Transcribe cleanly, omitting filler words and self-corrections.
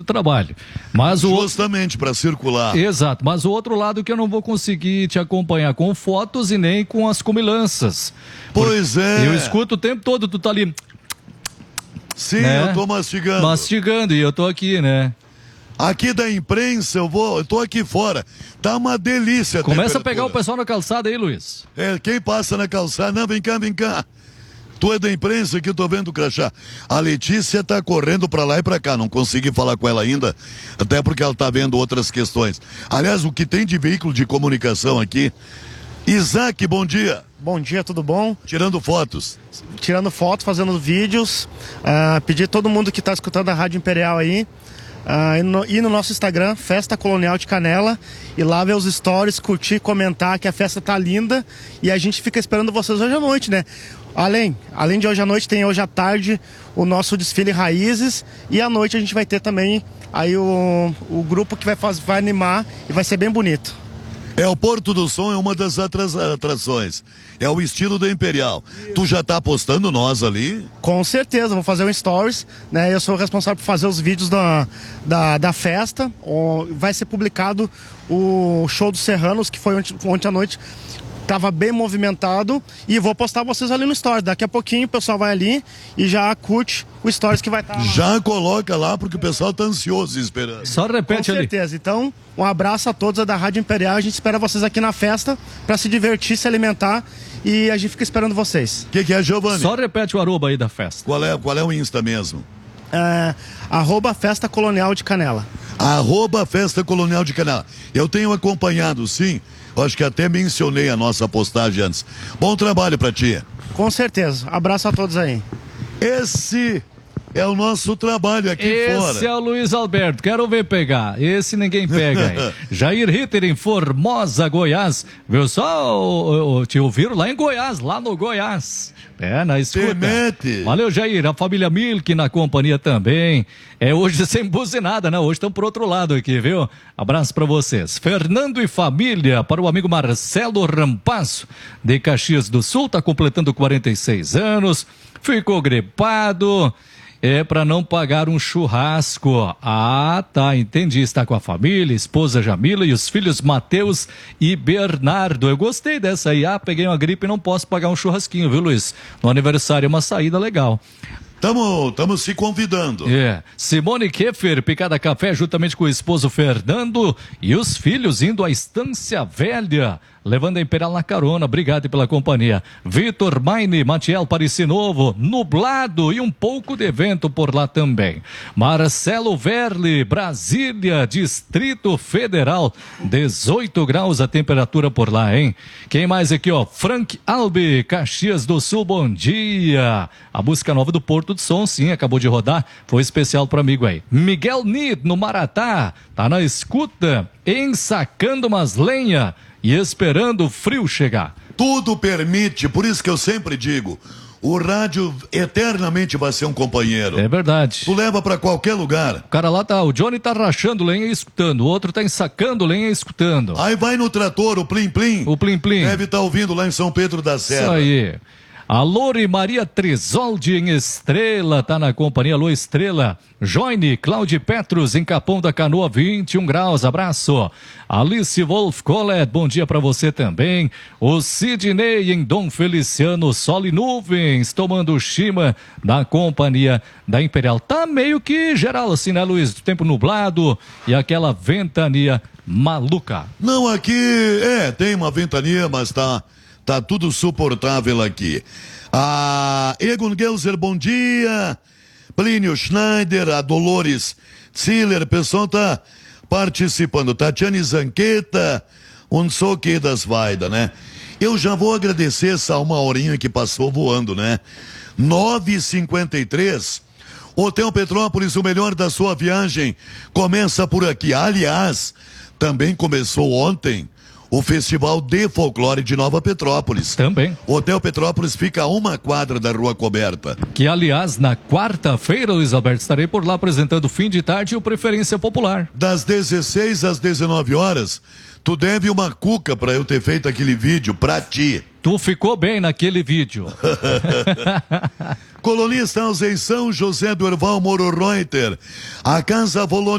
trabalho. Mas justamente para circular. Exato, mas o outro lado que eu não vou conseguir te acompanhar com fotos e nem com as comilanças. Pois é. Eu escuto o tempo todo, tu tá ali. Sim, né? Eu tô mastigando. Mastigando e eu tô aqui, né? Aqui da imprensa, eu tô aqui fora. Tá uma delícia. Começa a pegar o pessoal na calçada aí, Luiz. Quem passa na calçada, não, vem cá. Tu é da imprensa que eu tô vendo o crachá. A Letícia tá correndo pra lá e pra cá, não consegui falar com ela ainda, até porque ela tá vendo outras questões. Aliás, o que tem de veículo de comunicação aqui. Isaac, bom dia. Bom dia, tudo bom? Tirando fotos. Tirando fotos, fazendo vídeos. Pedir todo mundo que tá escutando a Rádio Imperial aí, ir no nosso Instagram, Festa Colonial de Canela, e lá ver os stories, curtir, comentar que a festa tá linda e a gente fica esperando vocês hoje à noite, né? Além de hoje à noite, tem hoje à tarde o nosso desfile Raízes, e à noite a gente vai ter também aí o grupo que vai animar e vai ser bem bonito. O Porto do Som é uma das atrações. É o estilo da Imperial. Tu já tá postando nós ali? Com certeza, vou fazer um stories, né? Eu sou o responsável por fazer os vídeos da festa. Vai ser publicado o show dos Serranos, que foi ontem à noite. Tava bem movimentado, e vou postar vocês ali no Stories. Daqui a pouquinho o pessoal vai ali e já curte o Stories que vai estar lá. Já coloca lá, porque o pessoal tá ansioso esperando. Só repete ali. Com certeza. Então, um abraço a todos da Rádio Imperial. A gente espera vocês aqui na festa para se divertir, se alimentar, e a gente fica esperando vocês. O que é, Giovanni? Só repete o arroba aí da festa. Qual é o Insta mesmo? Festa Colonial de Canela. Festa Colonial de Canela. Eu tenho acompanhado, sim. Acho que até mencionei a nossa postagem antes. Bom trabalho pra ti. Com certeza. Abraço a todos aí. Esse é o nosso trabalho aqui fora. Esse é o Luiz Alberto. Quero ver pegar. Esse ninguém pega aí. Jair Ritter em Formosa, Goiás. Viu só? Te ouviram lá em Goiás, lá no Goiás. Na escuta. Temete. Valeu, Jair. A família Milk na companhia também. Hoje sem buzinada, né? Hoje estão pro outro lado aqui, viu? Abraço pra vocês. Fernando e família, para o amigo Marcelo Rampasso, de Caxias do Sul, tá completando 46 anos. Ficou gripado. Para não pagar um churrasco. Tá, entendi. Está com a família, esposa Jamila e os filhos Mateus e Bernardo. Eu gostei dessa aí. Peguei uma gripe e não posso pagar um churrasquinho, viu, Luiz? No aniversário é uma saída legal. Estamos se convidando. Simone Keffer, Picada Café, juntamente com o esposo Fernando e os filhos indo à Estância Velha, levando a Imperial na carona. Obrigado pela companhia. Vitor Maine, Matiel Novo, nublado e um pouco de vento por lá também. Marcelo Verli, Brasília, Distrito Federal, 18 graus a temperatura por lá, hein? Quem mais aqui, Frank Albi, Caxias do Sul, bom dia. A música nova do Porto do Som, sim, acabou de rodar, foi especial pro amigo aí. Miguel Nid, no Maratá, tá na escuta, ensacando umas lenha e esperando o frio chegar. Tudo permite, por isso que eu sempre digo, o rádio eternamente vai ser um companheiro. É verdade. Tu leva pra qualquer lugar. O cara lá o Johnny tá rachando lenha e escutando, o outro tá ensacando lenha e escutando. Aí vai no trator, o Plim Plim. O Plim Plim. Deve estar ouvindo lá em São Pedro da Serra. Isso aí. A Lore Maria Trizoldi em Estrela, tá na companhia. Alô, Estrela. Joine, Cláudio Petros em Capão da Canoa, 21 graus, abraço. Alice Wolf Collet, bom dia pra você também. O Sidney em Dom Feliciano, sol e nuvens, tomando chima na companhia da Imperial. Tá meio que geral assim, né, Luiz? Tempo nublado e aquela ventania maluca. Não, aqui, tem uma ventania, mas tá tudo suportável aqui. Egon Gelser, bom dia. Plínio Schneider, a Dolores Ziller, o pessoal tá participando. Tatiane Zanqueta, um soque das Vaida, né? Eu já vou agradecer essa uma horinha que passou voando, né? 9h53. Hotel Petrópolis, o melhor da sua viagem começa por aqui. Aliás, também começou ontem o Festival de Folclore de Nova Petrópolis. Também. O Hotel Petrópolis fica a uma quadra da Rua Coberta. Que, aliás, na quarta-feira, Luiz Alberto, estarei por lá apresentando Fim de Tarde e o Preferência Popular. Das 16 às 19 horas, tu deve uma cuca pra eu ter feito aquele vídeo pra ti. Tu ficou bem naquele vídeo. Colonistaus em São José do Herval Moro Reuter. A Casa Volônia